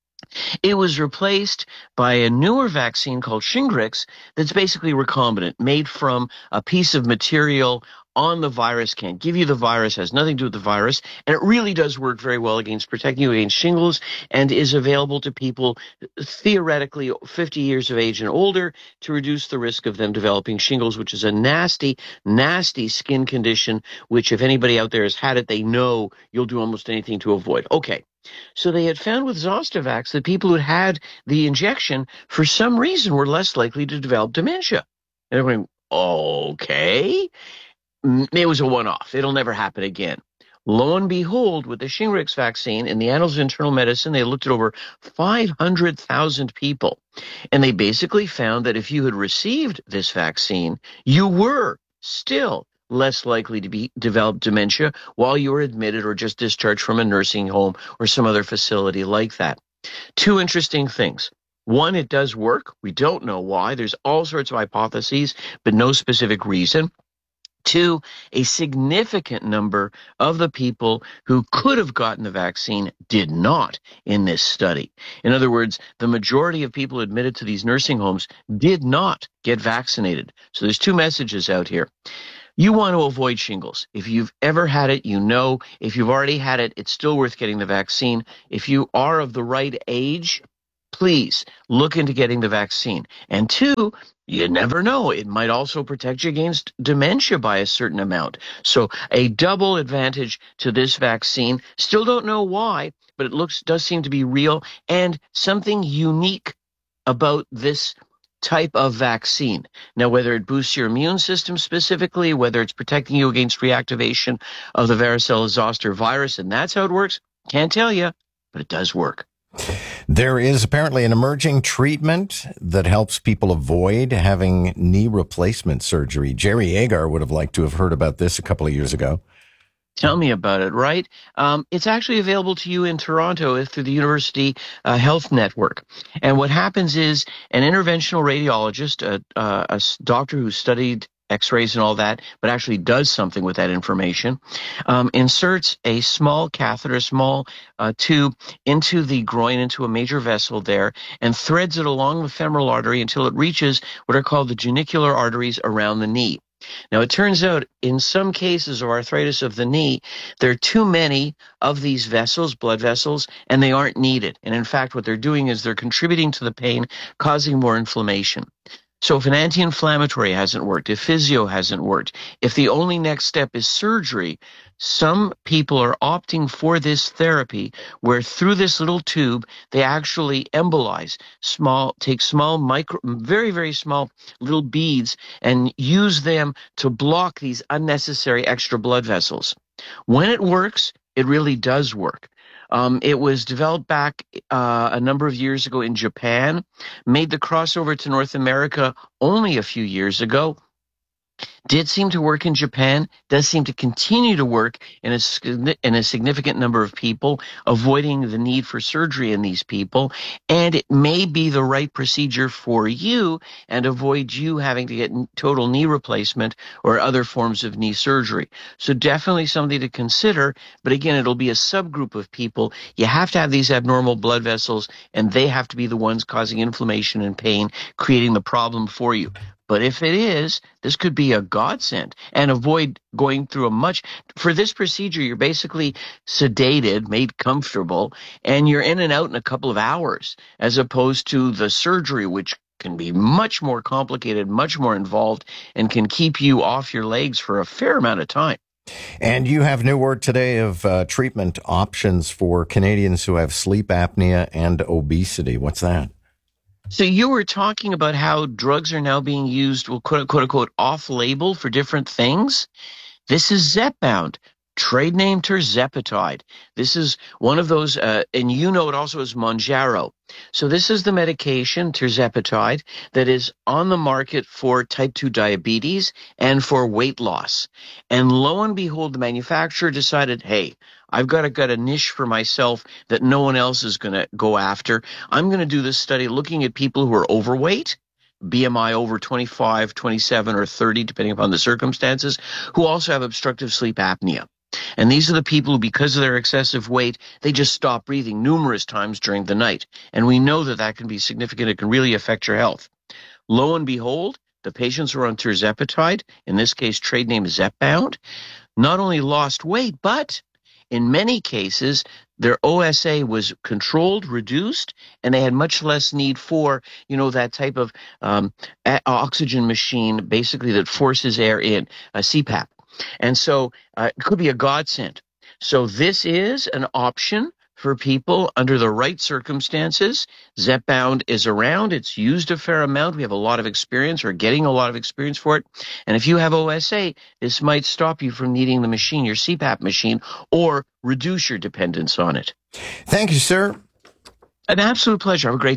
S10: It was replaced by a newer vaccine called Shingrix that's basically recombinant, made from a piece of material on the virus, can't give you the virus, has nothing to do with the virus, and it really does work very well against protecting you against shingles and is available to people theoretically fifty years of age and older to reduce the risk of them developing shingles, which is a nasty, nasty skin condition, which if anybody out there has had it, they know you'll do almost anything to avoid. Okay. So they had found with Zostavax that people who had the injection, for some reason, were less likely to develop dementia. And everyone, okay. It was a one-off. It'll never happen again. Lo and behold, with the Shingrix vaccine, in the Annals of Internal Medicine, they looked at over five hundred thousand people. And they basically found that if you had received this vaccine, you were still less likely to be develop dementia while you were admitted or just discharged from a nursing home or some other facility like that. Two interesting things. One, it does work. We don't know why. There's all sorts of hypotheses, but no specific reason. Two, a significant number of the people who could have gotten the vaccine did not in this study. In other words, the majority of people admitted to these nursing homes did not get vaccinated. So there's two messages out here. You want to avoid shingles. If you've ever had it, you know. If you've already had it, it's still worth getting the vaccine. If you are of the right age, please look into getting the vaccine. And two, you never know. It might also protect you against dementia by a certain amount. So a double advantage to this vaccine. Still don't know why, but it looks does seem to be real and something unique about this type of vaccine. Now, whether it boosts your immune system specifically, whether it's protecting you against reactivation of the varicella zoster virus, and that's how it works, can't tell you, but it does work.
S21: There is apparently an emerging treatment that helps people avoid having knee replacement surgery. Jerry Agar would have liked to have heard about this a couple of years ago.
S10: Tell me about it, right? Um, it's actually available to you in Toronto through the University uh, Health Network. And what happens is an interventional radiologist, a, a, a doctor who studied x-rays and all that, but actually does something with that information, um, inserts a small catheter, a small uh, tube into the groin, into a major vessel there, and threads it along the femoral artery until it reaches what are called the genicular arteries around the knee. Now, it turns out in some cases of arthritis of the knee, there are too many of these vessels, blood vessels, and they aren't needed. And in fact, what they're doing is they're contributing to the pain, causing more inflammation. So if an anti-inflammatory hasn't worked, if physio hasn't worked, if the only next step is surgery, some people are opting for this therapy where through this little tube, they actually embolize, small, take small, micro, very, very small little beads and use them to block these unnecessary extra blood vessels. When it works, it really does work. Um, it was developed back uh, a number of years ago in Japan, made the crossover to North America only a few years ago. Did seem to work in Japan, does seem to continue to work in a, in a significant number of people, avoiding the need for surgery in these people. And it may be the right procedure for you and avoid you having to get total knee replacement or other forms of knee surgery. So definitely something to consider. But again, it'll be a subgroup of people. You have to have these abnormal blood vessels, and they have to be the ones causing inflammation and pain, creating the problem for you. But if it is, this could be a godsend, and avoid going through a much, for this procedure, you're basically sedated, made comfortable, and you're in and out in a couple of hours, as opposed to the surgery, which can be much more complicated, much more involved, and can keep you off your legs for a fair amount of time.
S21: And you have new word today of uh, treatment options for Canadians who have sleep apnea and obesity. What's that?
S10: So you were talking about how drugs are now being used, well, quote, quote unquote, off-label for different things. This is Zepbound, trade name tirzepatide. This is one of those, uh, and you know it also as Mounjaro. So this is the medication, tirzepatide, that is on the market for type two diabetes and for weight loss. And lo and behold, the manufacturer decided, hey, I've got to get a niche for myself that no one else is going to go after. I'm going to do this study looking at people who are overweight, B M I over twenty-five, twenty-seven, or thirty, depending upon the circumstances, who also have obstructive sleep apnea. And these are the people who, because of their excessive weight, they just stop breathing numerous times during the night. And we know that that can be significant. It can really affect your health. Lo and behold, the patients who are on tirzepatide, in this case, trade name Zepbound, not only lost weight, but in many cases, their O S A was controlled, reduced, and they had much less need for, you know, that type of um, a- oxygen machine, basically that forces air in, a C PAP. And so uh, it could be a godsend. So this is an option for people under the right circumstances. Zepbound is around. It's used a fair amount. We have a lot of experience. We're getting a lot of experience for it. And if you have O S A, this might stop you from needing the machine, your C PAP machine, or reduce your dependence on it.
S21: Thank you, sir.
S10: An absolute pleasure. Have a great day.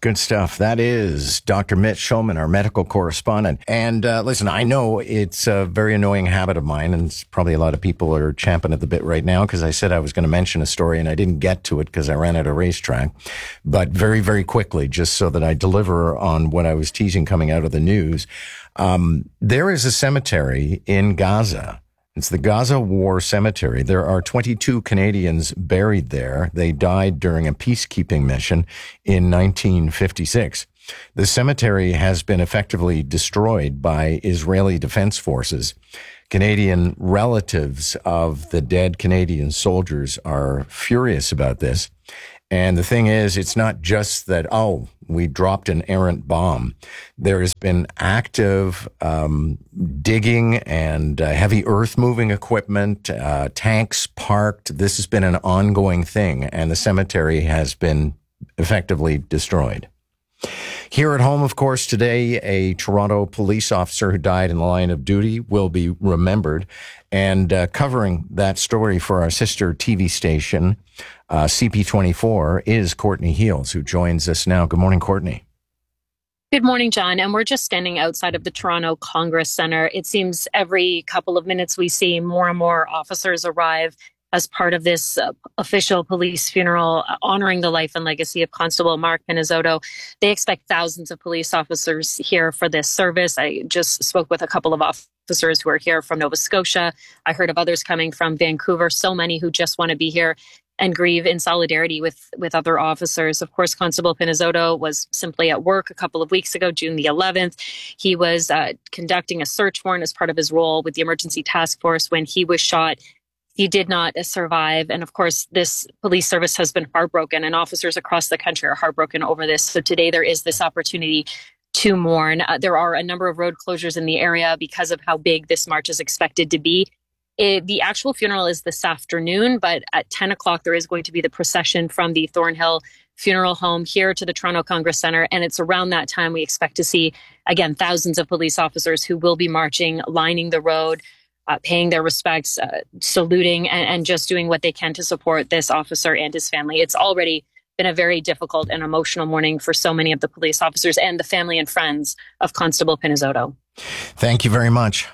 S21: Good stuff. That is Doctor Mitch Shulman, our medical correspondent. And uh, listen, I know it's a very annoying habit of mine, and it's probably a lot of people are champing at the bit right now because I said I was going to mention a story and I didn't get to it because I ran out of racetrack. But very, very quickly, just so that I deliver on what I was teasing coming out of the news, um, there is a cemetery in Gaza. It's the Gaza War Cemetery. There are twenty-two Canadians buried there. They died during a peacekeeping mission in nineteen fifty-six. The cemetery has been effectively destroyed by Israeli Defense Forces. Canadian relatives of the dead Canadian soldiers are furious about this. And the thing is, it's not just that, oh, we dropped an errant bomb. There has been active um, digging and uh, heavy earth-moving equipment, uh, tanks parked. This has been an ongoing thing, and the cemetery has been effectively destroyed. Here at home, of course, today, a Toronto police officer who died in the line of duty will be remembered. And uh, covering that story for our sister T V station, uh, C P twenty-four, is Courtney Heels, who joins us now. Good morning, Courtney.
S12: Good morning, John. And we're just standing outside of the Toronto Congress Centre. It seems every couple of minutes we see more and more officers arrive as part of this uh, official police funeral uh, honoring the life and legacy of Constable Mark Pinizzotto. They expect thousands of police officers here for this service. I just spoke with a couple of officers who are here from Nova Scotia. I heard of others coming from Vancouver, so many who just want to be here and grieve in solidarity with, with other officers. Of course, Constable Pinizzotto was simply at work a couple of weeks ago, June the eleventh. He was uh, conducting a search warrant as part of his role with the Emergency Task Force when he was shot. He did not survive. And of course, this police service has been heartbroken, and officers across the country are heartbroken over this. So today there is this opportunity to mourn. Uh, there are a number of road closures in the area because of how big this march is expected to be. It, the actual funeral is this afternoon, but at ten o'clock, there is going to be the procession from the Thornhill Funeral Home here to the Toronto Congress Centre. And it's around that time we expect to see, again, thousands of police officers who will be marching, lining the road, Uh, paying their respects, uh, saluting, and, and just doing what they can to support this officer and his family. It's already been a very difficult and emotional morning for so many of the police officers and the family and friends of Constable Pinizzotto.
S21: Thank you very much.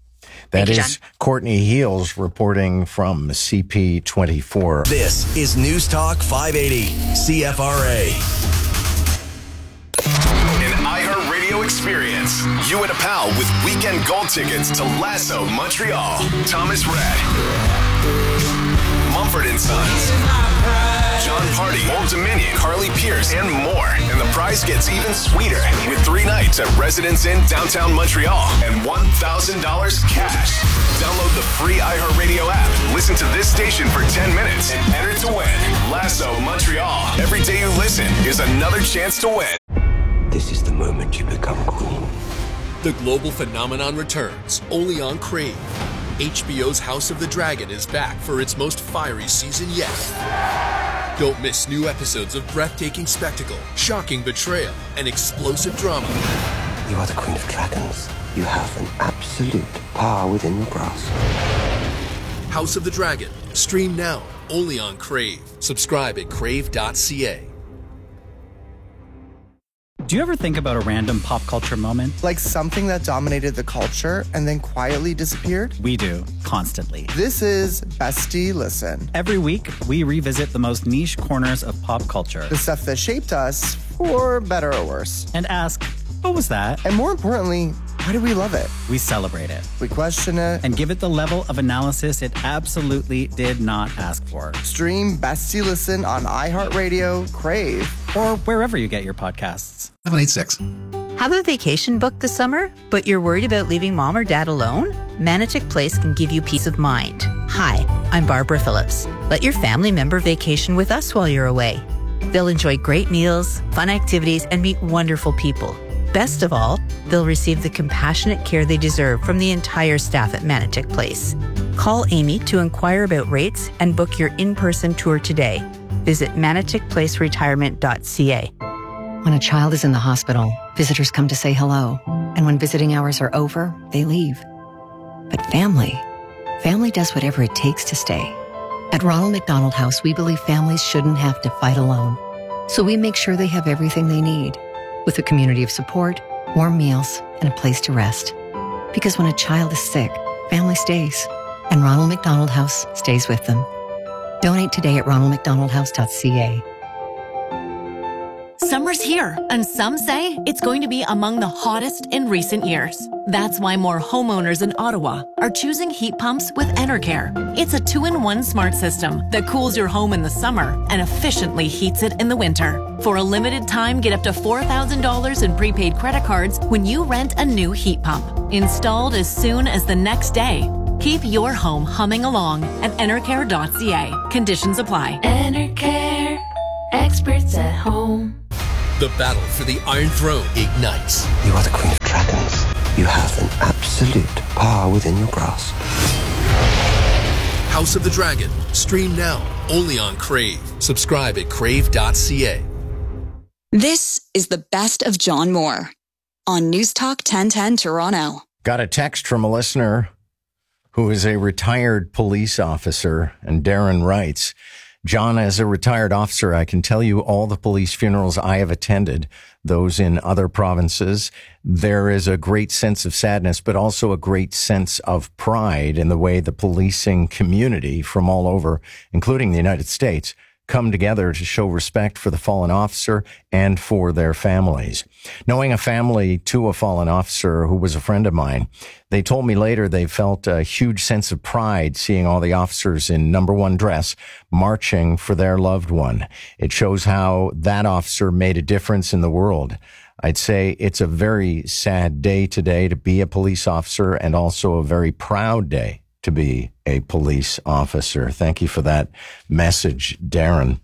S21: That
S12: Thank you,
S21: is Courtney Heels reporting from C P twenty-four.
S4: This is News Talk five eighty, C F R A.
S1: An iHeartRadio experience. You and a pal with weekend gold tickets to Lasso Montreal. Thomas Rhett. Mumford and Sons. John Party, Old Dominion, Carly Pierce, and more. And the prize gets even sweeter with three nights at Residence Inn downtown Montreal and one thousand dollars cash. Download the free iHeartRadio app. Listen to this station for ten minutes and enter to win. Lasso Montreal. Every day you listen is another chance to win.
S23: This is the moment you become queen.
S1: The global phenomenon returns only on Crave. H B O's House of the Dragon is back for its most fiery season yet. Don't miss new episodes of breathtaking spectacle, shocking betrayal, and explosive drama.
S23: You are the queen of dragons. You have an absolute power within your grasp.
S1: House of the Dragon. Stream now only on Crave. Subscribe at crave dot c a.
S13: Do you ever think about a random pop culture moment?
S15: Like something that dominated the culture and then quietly disappeared?
S13: We do, constantly.
S15: This is Bestie Listen.
S13: Every week, we revisit the most niche corners of pop culture.
S15: The stuff that shaped us, for better or worse.
S13: And ask, what was that?
S15: And more importantly, why do we love it?
S13: We celebrate it.
S15: We question it.
S13: And give it the level of analysis it absolutely did not ask for.
S15: Stream Bestie Listen on iHeartRadio, Crave,
S13: or wherever you get your podcasts.
S17: seven eight six.
S16: Have a vacation booked this summer, but you're worried about leaving mom or dad alone? Manotick Place can give you peace of mind. Hi, I'm Barbara Phillips. Let your family member vacation with us while you're away. They'll enjoy great meals, fun activities, and meet wonderful people. Best of all, they'll receive the compassionate care they deserve from the entire staff at Manotick Place. Call Amy to inquire about rates and book your in-person tour today. Visit manotick place retirement dot c a.
S18: When a child is in the hospital, visitors come to say hello. And when visiting hours are over, they leave. But family, family does whatever it takes to stay. At Ronald McDonald House, we believe families shouldn't have to fight alone. So we make sure they have everything they need, with a community of support, warm meals, and a place to rest. Because when a child is sick, family stays, and Ronald McDonald House stays with them. Donate today at ronald mcdonald house dot c a.
S19: Summer's here, and some say it's going to be among the hottest in recent years. That's why more homeowners in Ottawa are choosing heat pumps with Enercare. It's a two-in-one smart system that cools your home in the summer and efficiently heats it in the winter. For a limited time, get up to four thousand dollars in prepaid credit cards when you rent a new heat pump. Installed as soon as the next day. Keep your home humming along at enercare dot c a. Conditions apply.
S20: Enercare, experts at home.
S1: The battle for the Iron Throne ignites.
S23: You are the Queen of Dragons. You have an absolute power within your grasp.
S1: House of the Dragon. Stream now. Only on Crave. Subscribe at crave dot c a.
S2: This is the best of John Moore on News Talk ten ten Toronto.
S21: Got a text from a listener who is a retired police officer, and Darren writes, John, as a retired officer, I can tell you all the police funerals I have attended, those in other provinces, there is a great sense of sadness, but also a great sense of pride in the way the policing community from all over, including the United States, come together to show respect for the fallen officer and for their families. Knowing a family to a fallen officer who was a friend of mine, they told me later they felt a huge sense of pride seeing all the officers in number one dress marching for their loved one. It shows how that officer made a difference in the world. I'd say it's a very sad day today to be a police officer, and also a very proud day to be a police officer. Thank you for that message, Darren.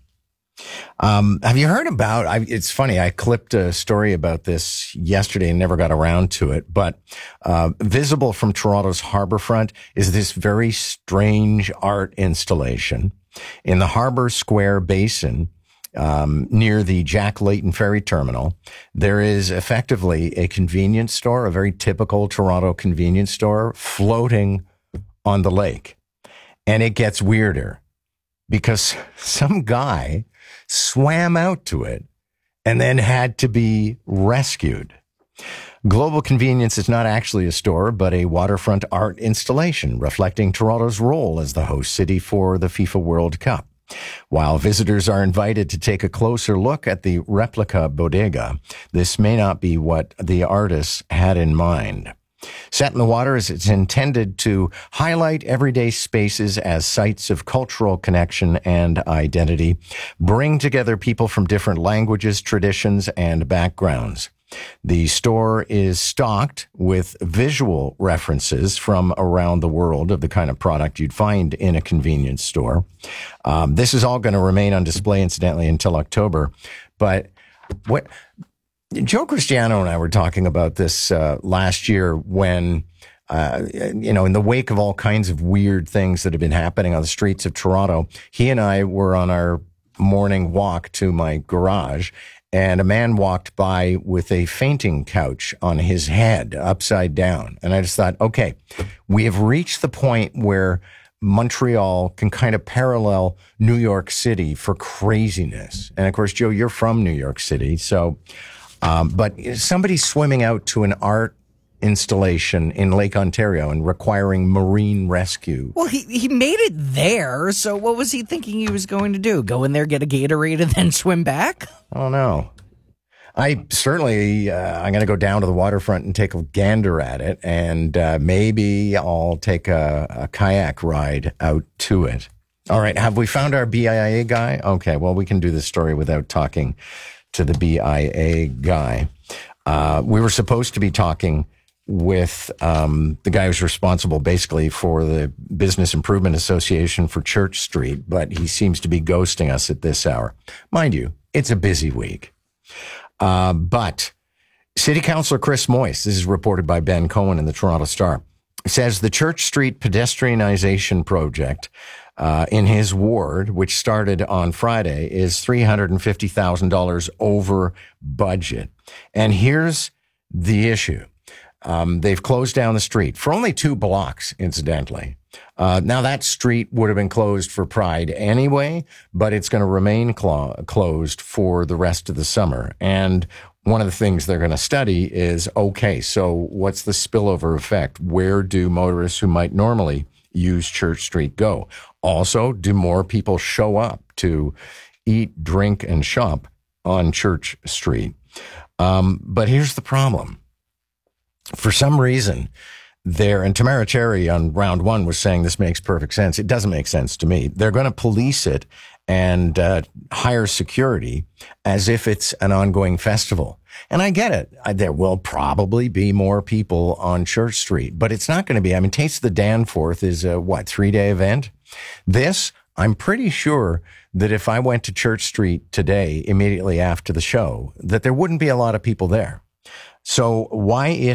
S21: Um, have you heard about, I, it's funny, I clipped a story about this yesterday and never got around to it, but uh, visible from Toronto's harborfront is this very strange art installation in the Harbor Square Basin. Um, near the Jack Layton Ferry Terminal, there is effectively a convenience store, a very typical Toronto convenience store, floating on the lake. And it gets weirder because some guy swam out to it and then had to be rescued. Global Convenience is not actually a store, but a waterfront art installation reflecting Toronto's role as the host city for the FIFA World Cup. While visitors are invited to take a closer look at the replica bodega, this may not be what the artists had in mind. Set in the Water is it's intended to highlight everyday spaces as sites of cultural connection and identity, bring together people from different languages, traditions, and backgrounds. The store is stocked with visual references from around the world of the kind of product you'd find in a convenience store. Um, this is all going to remain on display, incidentally, until October. But what Joe Cristiano and I were talking about this uh, last year when, uh, you know, in the wake of all kinds of weird things that have been happening on the streets of Toronto, he and I were on our morning walk to my garage, and a man walked by with a fainting couch on his head, upside down. And I just thought, okay, we have reached the point where Montreal can kind of parallel New York City for craziness. And of course, Joe, you're from New York City, so... Um, but somebody swimming out to an art installation in Lake Ontario and requiring marine rescue.
S3: Well, he, he made it there, so what was he thinking he was going to do? Go in there, get a Gatorade, and then swim back?
S21: I don't know. I certainly, uh, I'm going to go down to the waterfront and take a gander at it, and uh, maybe I'll take a, a kayak ride out to it. All right, have we found our B I A guy? Okay, well, we can do this story without talking to the B I A guy. Uh, we were supposed to be talking with um, the guy who's responsible basically for the Business Improvement Association for Church Street, but he seems to be ghosting us at this hour. Mind you, it's a busy week. Uh, but City Councillor Chris Moyse, this is reported by Ben Cohen in the Toronto Star, says the Church Street pedestrianization project Uh, in his ward, which started on Friday, is three hundred fifty thousand dollars over budget. And here's the issue. Um, they've closed down the street for only two blocks, incidentally. Uh, now, that street would have been closed for Pride anyway, but it's going to remain clo- closed for the rest of the summer. And one of the things they're going to study is, okay, so what's the spillover effect? Where do motorists who might normally use Church Street go? Also, do more people show up to eat, drink, and shop on Church Street? Um, but here's the problem. For some reason, there, and Tamara Cherry on round one was saying this makes perfect sense. It doesn't make sense to me. They're going to police it and uh, hire security as if it's an ongoing festival. And I get it. I, there will probably be more people on Church Street, but it's not going to be. I mean, Taste of the Danforth is a, what, three-day event? This, I'm pretty sure that if I went to Church Street today, immediately after the show, that there wouldn't be a lot of people there. So why it